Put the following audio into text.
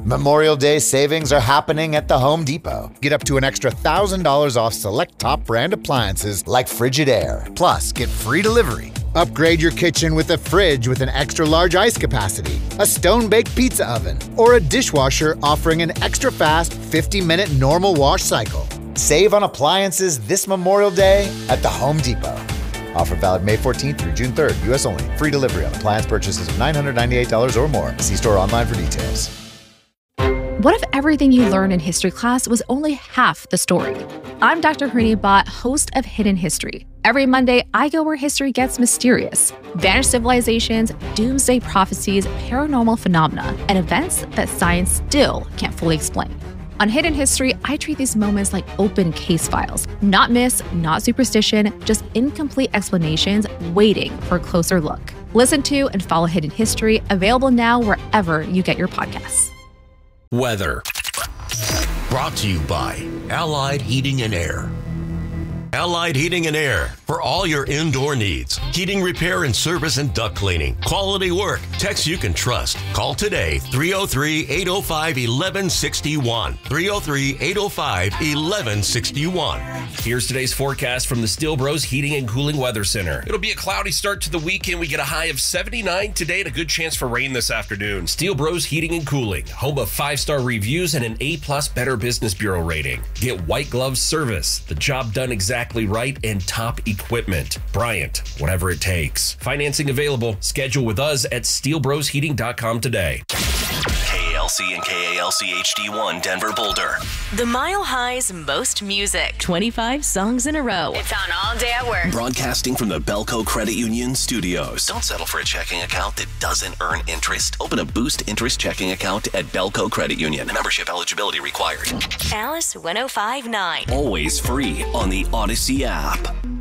Memorial Day savings are happening at the Home Depot. Get up to an extra $1,000 off select top brand appliances like Frigidaire. Plus, get free delivery. Upgrade your kitchen with a fridge with an extra large ice capacity, a stone-baked pizza oven, or a dishwasher offering an extra fast 50-minute normal wash cycle. Save on appliances this Memorial Day at the Home Depot. Offer valid May 14th through June 3rd, U.S. only. Free delivery on appliance purchases of $998 or more. See store online for details. What if everything you learned in history class was only half the story? I'm Dr. Harini Bhatt, host of Hidden History. Every Monday, I go where history gets mysterious. Vanished civilizations, doomsday prophecies, paranormal phenomena, and events that science still can't fully explain. On Hidden History, I treat these moments like open case files. Not myths, not superstition, just incomplete explanations waiting for a closer look. Listen to and follow Hidden History, available now wherever you get your podcasts. Weather. Brought to you by Allied Heating and Air. Allied Heating and Air for all your indoor needs. Heating repair and service and duct cleaning. Quality work. Techs you can trust. Call today 303-805-1161. 303-805-1161. Here's today's forecast from the Steel Bros Heating and Cooling Weather Center. It'll be a cloudy start to the weekend. We get a high of 79 today and a good chance for rain this afternoon. Steel Bros Heating and Cooling, home of 5-star reviews and an A+ Better Business Bureau rating. Get white glove service, the job done exactly right, and top equipment. Bryant, whatever it takes. Financing available. Schedule with us at steelbrosheating.com today. KALC and KALC HD1 Denver Boulder. The Mile High's most music. 25 songs in a row. It's on all day at work. Broadcasting from the Belco Credit Union studios. Don't settle for a checking account that doesn't earn interest. Open a Boost Interest checking account at Belco Credit Union. Membership eligibility required. Alice 105.9. Always free on the Odyssey app.